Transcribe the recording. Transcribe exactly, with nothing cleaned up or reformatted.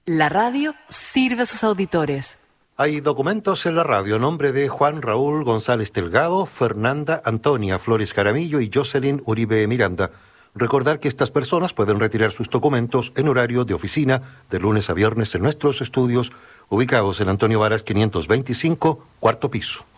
La radio sirve a sus auditores. Hay documentos en la radio, nombre de Juan Raúl González Delgado, Fernanda Antonia Flores Caramillo y Jocelyn Uribe Miranda. Recordar que estas personas pueden retirar sus documentos en horario de oficina de lunes a viernes en nuestros estudios, ubicados en Antonio Varas quinientos veinticinco, cuarto piso.